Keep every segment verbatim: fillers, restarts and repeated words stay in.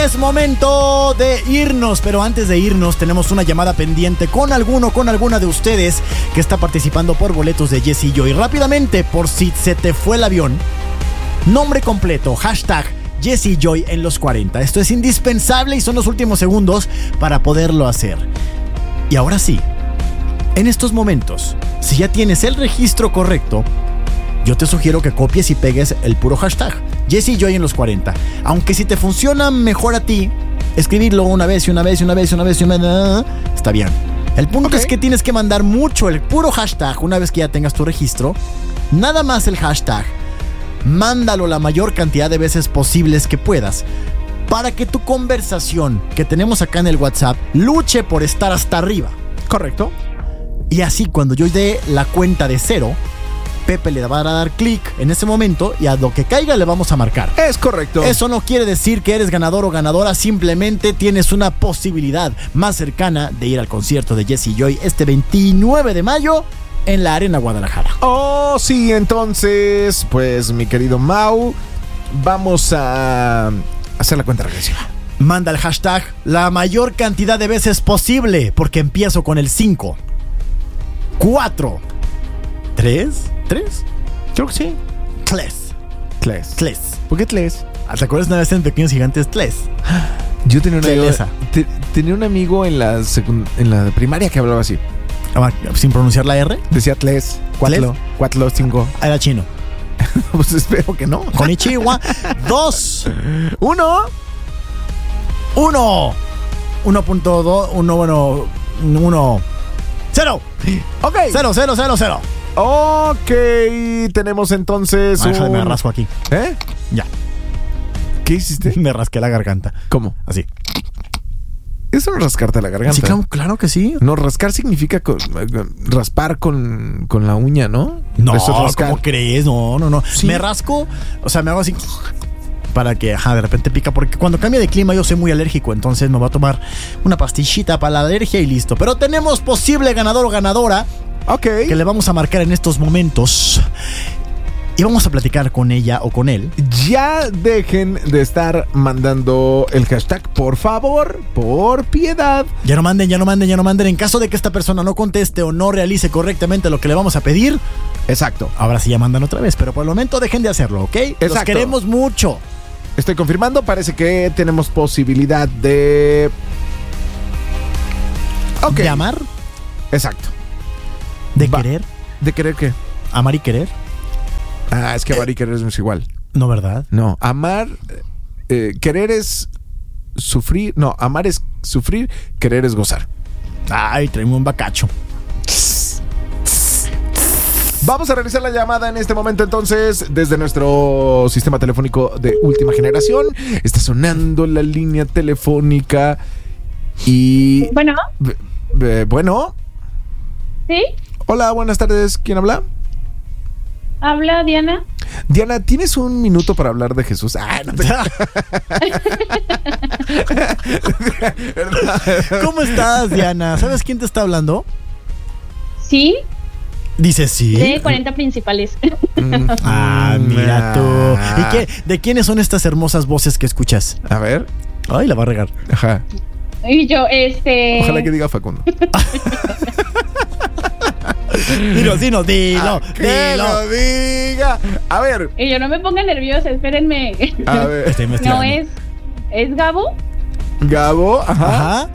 es momento de irnos, pero antes de irnos tenemos una llamada pendiente con alguno, con alguna de ustedes que está participando por boletos de Jesse Joy. Rápidamente, por si se te fue el avión, nombre completo, hashtag Jesse Joy en los cuarenta. Esto es indispensable y son los últimos segundos para poderlo hacer. Y ahora sí, en estos momentos, si ya tienes el registro correcto, yo te sugiero que copies y pegues el puro hashtag Jesse Joy en los cuarenta. Aunque si te funciona mejor a ti escribirlo una vez y una vez y una vez y una vez y una vez, está bien. El punto okay. es que tienes que mandar mucho el puro hashtag una vez que ya tengas tu registro. Nada más el hashtag. Mándalo la mayor cantidad de veces posibles que puedas para que tu conversación que tenemos acá en el WhatsApp luche por estar hasta arriba. Correcto. Y así cuando yo dé la cuenta de cero, Pepe le va a dar clic en ese momento y a lo que caiga le vamos a marcar. Es correcto. Eso no quiere decir que eres ganador o ganadora, simplemente tienes una posibilidad más cercana de ir al concierto de Jesse Joy este veintinueve de mayo en la Arena Guadalajara. Oh, sí, entonces, pues mi querido Mau, vamos a hacer la cuenta regresiva. Manda el hashtag la mayor cantidad de veces posible, porque empiezo con el cinco, cuatro, tres, ¿tres? Creo que sí. Tles. Tles. Tles. ¿Por qué Tles? ¿Te acuerdas una vez en Pequeños Gigantes? Tles. Yo tenía un amigo, te, tenía un amigo en la, secund- en la primaria que hablaba así. ¿Sin pronunciar la R? Decía Tles. Cuatro. Cuatro, cinco. Era chino. Pues espero que no. Konnichiwa. Dos. Uno. Uno. Uno punto dos. Uno, bueno. Uno. Cero. Ok. Cero, cero, cero, cero. Ok. Tenemos entonces ah, un... Me rasco aquí. ¿Eh? Ya. ¿Qué hiciste? Me rasqué la garganta. ¿Cómo? Así. Eso no es rascarte la garganta. Sí, claro, claro que sí. No, rascar significa con, raspar con, con la uña, ¿no? No, ¿cómo crees? No, no, no. ¿Sí? Me rasco, o sea, me hago así para que, ajá, de repente pica. Porque cuando cambia de clima yo soy muy alérgico, entonces me voy a tomar una pastillita para la alergia y listo. Pero tenemos posible ganador o ganadora. Ok. Que le vamos a marcar en estos momentos. Y vamos a platicar con ella o con él. Ya dejen de estar mandando el hashtag, por favor, por piedad. Ya no manden, ya no manden, ya no manden. En caso de que esta persona no conteste o no realice correctamente lo que le vamos a pedir. Exacto. Ahora sí ya mandan otra vez, pero por el momento dejen de hacerlo, ¿ok? Exacto. Los queremos mucho. Estoy confirmando, parece que tenemos posibilidad de... Ok. ¿Llamar? Exacto. ¿De Va. querer? ¿De querer qué? ¿Amar y querer? Ah, es que amar y querer no es igual. No, ¿verdad? No, amar, eh, querer es sufrir. No, amar es sufrir, querer es gozar. Ay, tráeme un bacacho. Vamos a realizar la llamada en este momento entonces desde nuestro sistema telefónico de última generación. Está sonando la línea telefónica y... Bueno. B- b- bueno. ¿Sí? Hola, buenas tardes. ¿Quién habla? Habla Diana. Diana, ¿tienes un minuto para hablar de Jesús? Ah, no te... ¿Cómo estás, Diana? ¿Sabes quién te está hablando? Sí. Dice sí. De cuarenta principales. Ah, mira tú. ¿Y qué? ¿De quiénes son estas hermosas voces que escuchas? A ver. Ay, la va a regar. Ajá. Y yo, este... Ojalá que diga Facundo. Dilo, dilo, dilo, que dilo. lo diga. A ver. Y yo no me ponga nerviosa, espérenme. A ver. Estoy No es... ¿Es Gabo? Gabo, ajá. Ajá.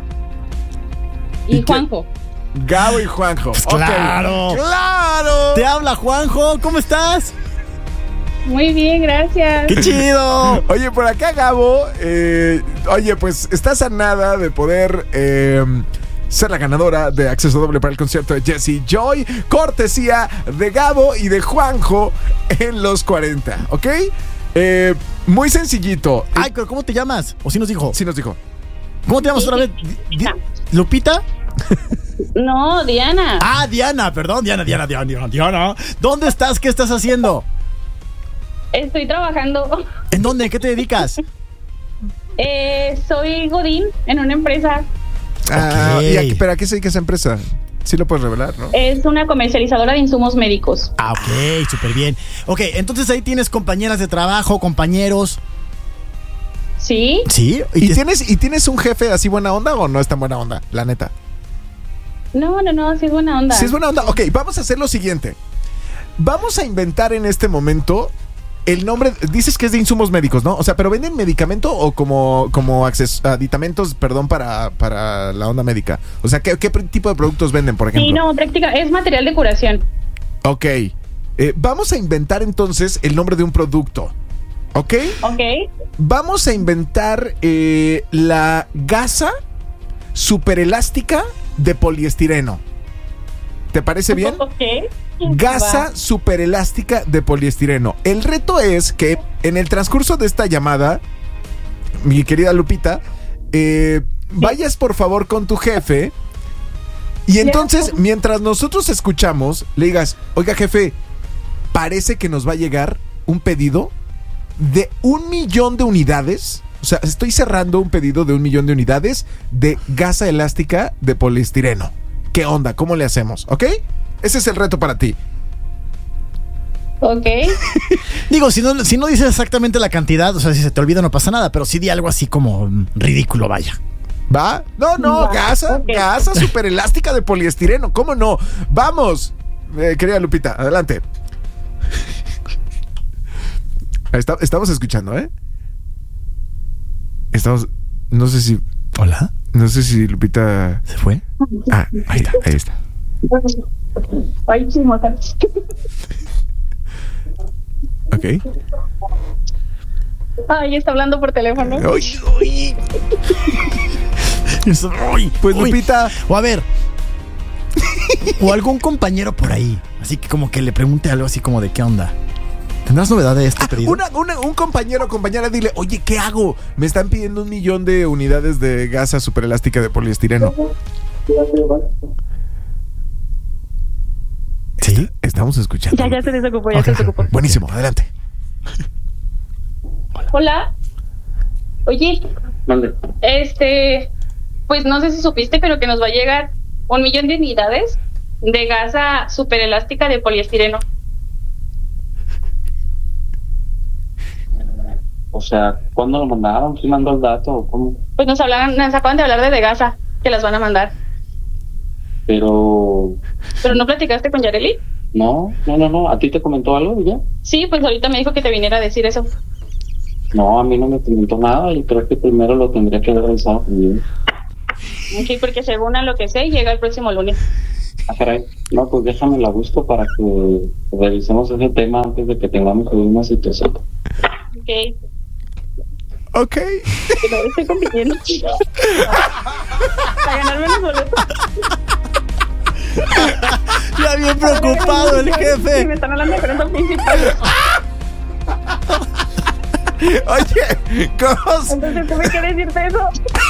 Y, ¿Y Juanjo. Gabo y Juanjo. Pues Okay. claro. ¡Claro! Te habla Juanjo, ¿cómo estás? Muy bien, gracias. ¡Qué chido! Oye, por acá Gabo, eh, oye, pues estás a nada de poder eh, ser la ganadora de acceso doble para el concierto de Jesse Joy, cortesía de Gabo y de Juanjo en los cuarenta, ¿ok? Eh, muy sencillito. Ay, pero ¿cómo te llamas? ¿O sí nos dijo? Sí nos dijo. ¿Cómo te llamas otra vez? Di- di- ¿Lupita? No, Diana. Ah, Diana, perdón, Diana, Diana, Diana, Diana, Diana. ¿Dónde estás? ¿Qué estás haciendo? Estoy trabajando. ¿En dónde? ¿Qué te dedicas? Eh, soy Godín en una empresa. Ah, Ok. ¿y a, pero a qué se dedica esa empresa? Sí lo puedes revelar, ¿no? Es una comercializadora de insumos médicos. Ah, ok, súper bien. Ok, entonces ahí tienes compañeras de trabajo, compañeros. Sí. ¿Sí? ¿Y, te- tienes, ¿Y tienes un jefe así buena onda o no es tan buena onda? La neta. No, no, no, sí es buena onda. Si es buena onda. Ok, vamos a hacer lo siguiente. Vamos a inventar en este momento el nombre. Dices que es de insumos médicos, ¿no? O sea, ¿pero venden medicamento o como, como acces- aditamentos, perdón, para, para la onda médica? O sea, ¿qué, qué tipo de productos venden, por ejemplo? Sí, no, práctica, es material de curación. Ok. Eh, vamos a inventar entonces el nombre de un producto. ¿Ok? Ok. Vamos a inventar eh, la gasa superelástica de poliestireno. ¿Te parece bien? Ok. Gasa Va. superelástica de poliestireno. El reto es que en el transcurso de esta llamada, mi querida Lupita, eh, vayas por favor con tu jefe y entonces, mientras nosotros escuchamos, le digas, oiga jefe, parece que nos va a llegar un pedido de un millón de unidades. O sea, estoy cerrando un pedido de un millón de unidades de gasa elástica de poliestireno. ¿Qué onda? ¿Cómo le hacemos? ¿Ok? Ese es el reto para ti. Ok. Digo, si no, si no dices exactamente la cantidad, o sea, si se te olvida no pasa nada, pero sí di algo así como mm, ridículo, vaya. ¿Va? No, no, Va, gasa, ok. gasa superelástica de poliestireno. ¿Cómo no? Vamos, eh, querida Lupita, adelante. Está- estamos escuchando, ¿eh? Estamos, no sé si, Hola, no sé si Lupita. ¿se fue? Ah, ahí está, ahí está. Ay, chismosa. Ok. Ay, está hablando por teléfono. Uy, uy. Uy, Pues uy. Lupita, O a ver, o algún compañero por ahí, así que como que le pregunte algo así como de qué onda. ¿Tendrás novedad de este ah, pedido? una, una- un compañero o compañera, dile, oye, ¿qué hago? Me están pidiendo un millón de unidades de gasa superelástica de poliestireno. ¿Sí? Estamos escuchando. Ya, ya se desocupó, ya Ok. se desocupó. Buenísimo, adelante. Hola. Oye, Mande. este, pues no sé si supiste, pero que nos va a llegar un millón de unidades de gasa superelástica de poliestireno. O sea, ¿cuándo lo mandaron? ¿Quién mandó el dato o cómo? Pues nos hablan, nos acaban de hablar de de gasa, que las van a mandar. Pero ¿Pero no platicaste con Yareli? no, no, no, no. ¿A ti te comentó algo ya? Sí, pues ahorita me dijo que te viniera a decir eso. No, a mí no me comentó nada y creo que primero lo tendría que haber revisado conmigo. Ok, porque según a lo que sé, llega el próximo lunes. Ah, caray. No, pues déjame la busco para que revisemos ese tema antes de que tengamos una situación. Ok, Ok. pero estoy compitiendo. Para ganarme los boletos. Ya bien preocupado el Sí, me jefe. están hablando de prensa principal. Oye, ¿cómo? se- Entonces tuve que decirte eso.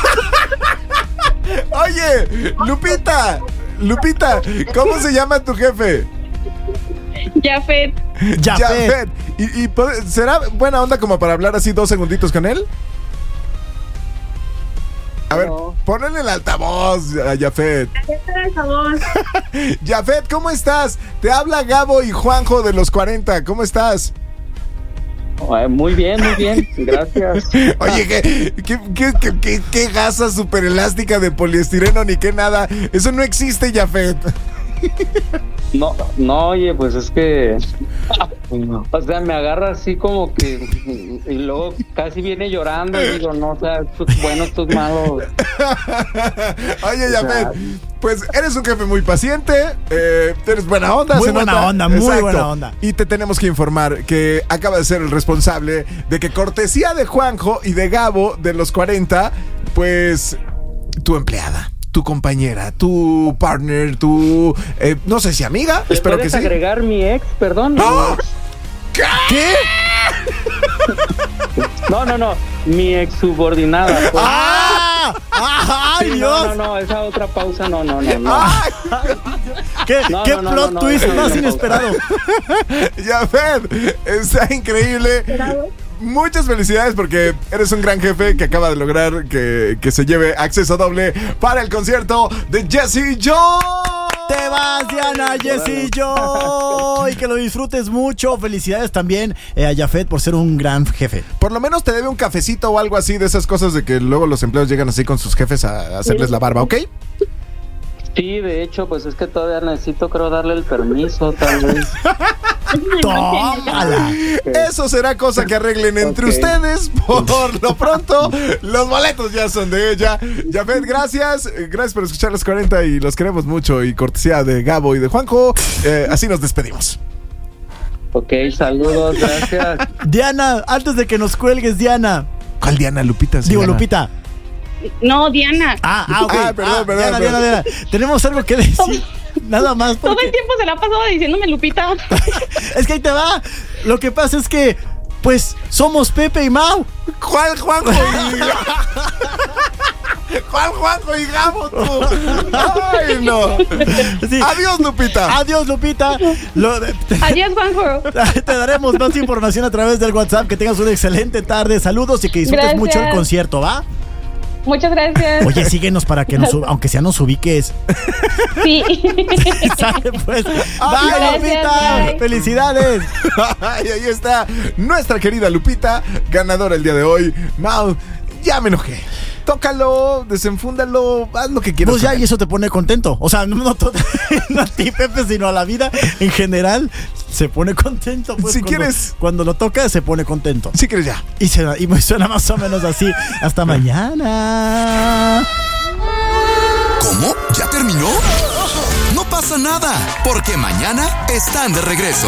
Oye, Lupita, Lupita, ¿cómo se llama tu jefe? Jafet. Ya, Jafet. ¿Y, y puede- será buena onda como para hablar así dos segunditos con él? A ver, No. ponle el altavoz a Jafet. Jafet, ¿cómo estás? Te habla Gabo y Juanjo de los cuarenta. ¿Cómo estás? Eh, Muy bien, muy bien. Gracias. Oye, ¿qué, qué, qué, qué, qué- qué gasa superelástica de poliestireno ni qué nada? Eso no existe, Jafet. No, no, oye, pues es que, o sea, me agarra así como que, y luego casi viene llorando y digo, no, o sea, esto es bueno, esto es malo. Oye, O sea, Jafet, pues eres un jefe muy paciente, eh, eres buena onda. Muy se buena nota. onda, muy Exacto. buena onda. Y te tenemos que informar que acaba de ser el responsable de que cortesía de Juanjo y de Gabo de los cuarenta, pues tu empleada, tu compañera, tu partner, tu, eh, no sé si amiga, ¿Le espero que puedes sí. agregar mi ex, perdón? ¡No! ¿Qué? No, no, no, mi ex subordinada. pues. ¡Ah! ¡Ah! ¡Ay, Sí, Dios! no, no, no, esa otra pausa, no, no, no, no. ¡Ay! ¿Qué, No, qué no, no, plot no, no, twist no, no, más no, inesperado? Jafet, está increíble. Muchas felicidades porque eres un gran jefe que acaba de lograr que, que se lleve acceso doble para el concierto de Jessie Joy. Te vas, Diana, Jessy Joy. Y que lo disfrutes mucho. Felicidades también eh, a Jafet por ser un gran jefe. Por lo menos te debe un cafecito o algo así de esas cosas de que luego los empleados llegan así con sus jefes a hacerles la barba, ¿ok? Sí, de hecho, pues es que todavía necesito, creo, darle el permiso, tal vez. ¡Tómala! Eso será cosa que arreglen entre Ok. ustedes. Por lo pronto, los boletos ya son de ella. Jafet, gracias. Gracias por escuchar los cuarenta y los queremos mucho. Y cortesía de Gabo y de Juanjo. Eh, así nos despedimos. Ok, saludos, gracias. Diana, antes de que nos cuelgues, Diana. ¿Cuál Diana, Lupita? Digo, Diana. Lupita. No, Diana. Ah, ah, ok. Ah, perdón, Ah, perdón, Diana, perdón. Diana, Diana. Tenemos algo que decir. Nada más Todo porque... el tiempo se la ha pasado diciéndome Lupita. Es que ahí te va. Lo que pasa es que, pues, somos Pepe y Mau. ¿Cuál Juanjo y ¿Cuál Juanjo y Gabo tú? Ay, no. Sí. Adiós, Lupita. Adiós, Lupita. Lo de- te, Adiós, Juanjo. te daremos más información a través del WhatsApp. Que tengas una excelente tarde. Saludos y que disfrutes Gracias. mucho el concierto, ¿va? Muchas gracias. Oye, síguenos para que nos, sub- aunque sea nos ubiques. Sí. Sale, pues. Adiós. Bye, Lupita. Bye. Felicidades. Y ahí está nuestra querida Lupita, ganadora el día de hoy. Mau, ya me enojé. Tócalo, desenfúndalo, haz lo que quieras. Pues ya, con y él. eso te pone contento. O sea, no, no, to- no a ti, Pepe, sino a la vida en general. Se pone contento. Pues, Si cuando, quieres- Cuando lo toca, se pone contento. Si quieres ya. Y, se, y me suena más o menos así. Hasta mañana. ¿Cómo? ¿Ya terminó? No pasa nada, porque mañana están de regreso.